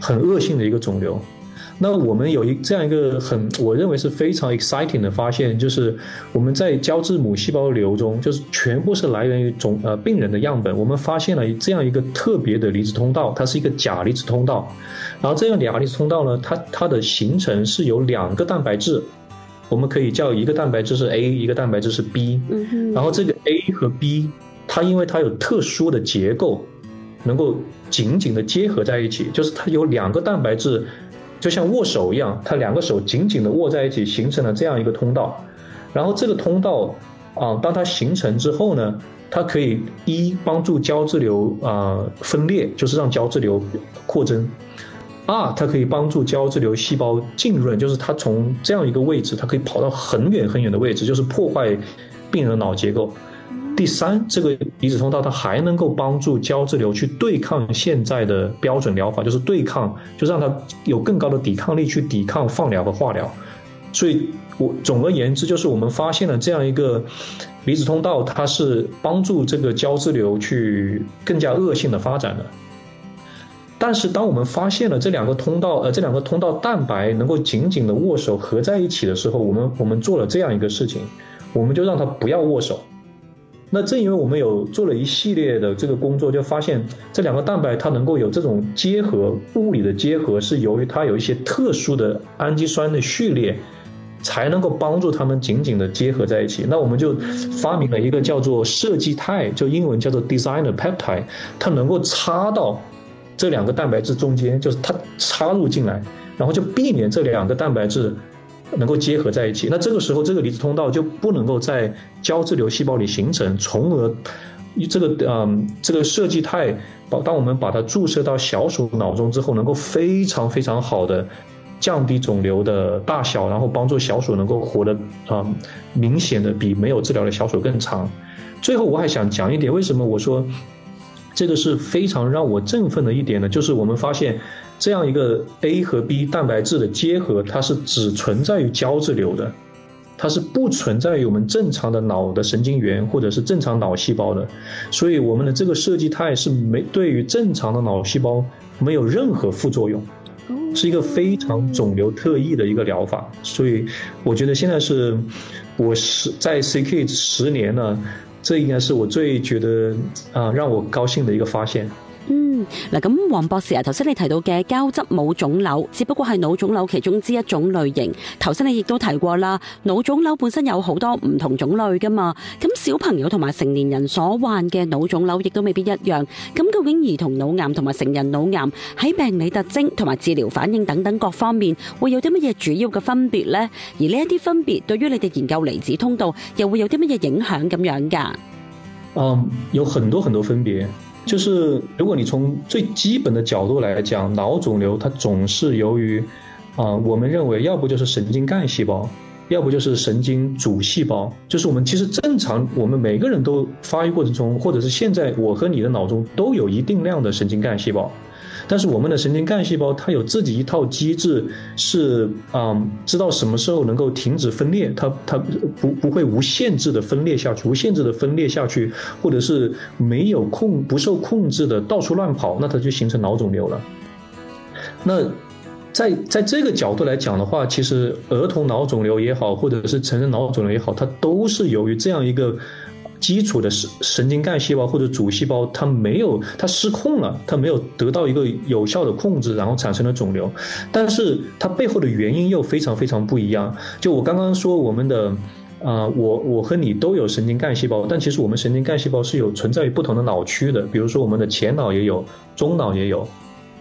很恶性的一个肿瘤。那我们有这样一个我认为是非常 exciting 的发现，就是我们在胶质母细胞瘤中，就是全部是来源于病人的样本，我们发现了这样一个特别的离子通道，它是一个钾离子通道。然后这样钾离子通道呢，它的形成是由2个蛋白质，我们可以叫一个蛋白质是 A， 一个蛋白质是 B。然后这个 A 和 B， 它因为它有特殊的结构，能够紧紧的结合在一起，就是它有2个蛋白质。就像握手一样，它2个手紧紧的握在一起，形成了这样一个通道。然后这个通道当它形成之后呢，它可以帮助胶质瘤分裂，就是让胶质瘤扩增。它可以帮助胶质瘤细胞浸润，就是它从这样一个位置，它可以跑到很远很远的位置，就是破坏病人的脑结构。第3，这个离子通道它还能够帮助胶质瘤去对抗现在的标准疗法，就是对抗，就让它有更高的抵抗力去抵抗放疗和化疗。所以总而言之，就是我们发现了这样一个离子通道，它是帮助这个胶质瘤去更加恶性的发展的。但是当我们发现了这两个通道蛋白能够紧紧的握手合在一起的时候，我们做了这样一个事情，我们就让它不要握手。那正因为我们有做了一系列的这个工作，就发现这2个蛋白它能够有这种结合，物理的结合是由于它有一些特殊的氨基酸的序列，才能够帮助它们紧紧的结合在一起。那我们就发明了一个叫做设计肽，就英文叫做 designer peptide， 它能够插到这2个蛋白质中间，就是它插入进来，然后就避免这2个蛋白质能够结合在一起。那这个时候这个离子通道就不能够在胶质瘤细胞里形成，从而这个设计肽当我们把它注射到小鼠脑中之后，能够非常非常好的降低肿瘤的大小，然后帮助小鼠能够活得明显的比没有治疗的小鼠更长。最后我还想讲一点，为什么我说这个是非常让我振奋的一点呢？就是我们发现这样一个 A 和 B 蛋白质的结合，它是只存在于胶质瘤的，它是不存在于我们正常的脑的神经元或者是正常脑细胞的。所以我们的这个设计肽是对于正常的脑细胞没有任何副作用，是一个非常肿瘤特异的一个疗法。所以我觉得现在是我在 CK 10年呢，这应该是我最觉得让我高兴的一个发现。 嗱，咁黃博士啊，頭先你提到嘅膠質母腫瘤，只不過係腦腫瘤其中之一種類型。頭先你亦都提過啦，腦腫瘤本身有好多唔同種類噶嘛，咁小朋友同埋成年人所患嘅腦腫瘤亦都未必一樣。咁究竟兒童腦癌同埋成人腦癌喺病理特徵同埋治療反應等等各方面，會有啲乜嘢主要嘅分別呢？而呢一啲分別對於你哋研究離子通道又會有啲乜嘢影響咁樣㗎？ 有很多很多分別。就是如果你從最基本的角度來講，腦腫瘤它總是由於我們認為要不就是神經幹細胞，要不就是神經主細胞。就是我們其實正常我們每個人都發育過程中，或者是現在我和你的腦中都有一定量的神經幹細胞，但是我們的神經幹細胞它有自己一套機制，是知道什麼時候能夠停止分裂，它不會無限制的分裂下去，或者是不受控制的到處亂跑，那它就形成腦腫瘤了。那在這個角度來講的話，其實兒童腦腫瘤也好，或者是成人腦腫瘤也好，它都是由於這樣一個基礎的神經幹細胞或者主細胞它失控了，它沒有得到一個有效的控制，然後產生了腫瘤。但是它背後的原因又非常非常不一樣。就我剛剛說我們的我和你都有神經幹細胞，但其實我們神經幹細胞是有存在於不同的腦區的，比如說我們的前腦也有，中腦也有。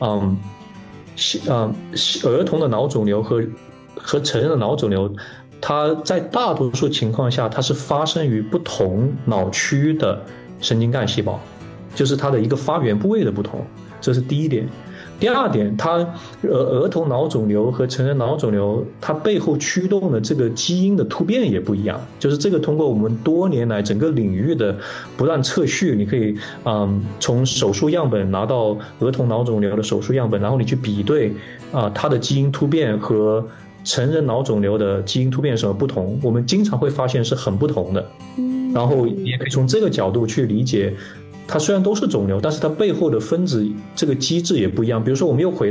兒童的腦腫瘤和成人的腦腫瘤，它在大多數情況下，它是發生於不同腦區的神經幹細胞，就是它的一個發源部位的不同，這是第一點。第二點，兒童腦腫瘤和成人腦腫瘤，它背後驅動的這個基因的突變也不一樣。就是這個通過我們多年來整個領域的不斷測序，你可以從手術樣本拿到兒童腦腫瘤的手術樣本，然後你去比對它的基因突變和成人腦腫瘤的基因突變有什麼不同，我們經常會發現是很不同的。然後也可以從這個角度去理解，它雖然都是腫瘤，但是它背後的分子這個機制也不一樣。比如說我們又回